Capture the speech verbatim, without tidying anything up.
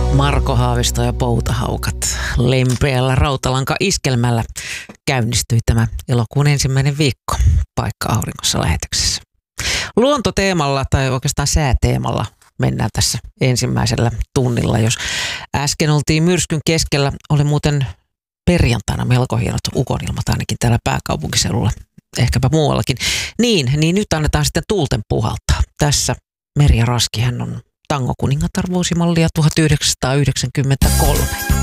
Marko Haavisto ja Poutahaukat lempeällä rautalanka-iskelmällä käynnistyi tämä elokuun ensimmäinen viikko Paikka auringossa lähetyksessä. Luontoteemalla tai oikeastaan sääteemalla mennään tässä ensimmäisellä tunnilla. Jos äsken oltiin myrskyn keskellä, oli muuten perjantaina melko hienot ukonilmat ainakin täällä pääkaupunkiseudulla, ehkäpä muuallakin. Niin, niin nyt annetaan sitten tuulten puhaltaa. Tässä Merja Raski, hän on tangokuningatar vuosimallia tuhatyhdeksänsataayhdeksänkymmentäkolme.